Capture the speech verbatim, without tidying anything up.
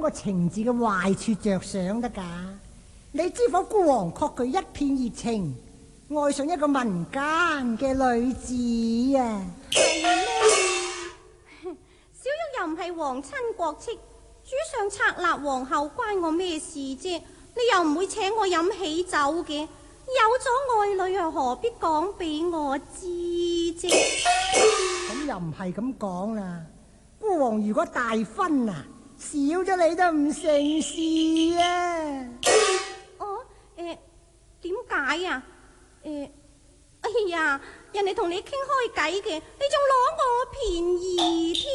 個情字嘅壞處着想得噶。你知否？孤王確具一片熱情，愛上一個民間嘅女子啊！ 係咩？小玉又唔係皇親國戚，主上策立皇后關我咩事啫？你又唔會請我飲喜酒嘅，有咗愛女又何必講俾我知啫？ 咁又唔係咁講啦。孤王如果大婚啊，少咗你都唔成事啊！ 哦，誒、呃，點解啊？誒、呃，哎呀，人哋同你傾開偈嘅，你仲攞我便宜添。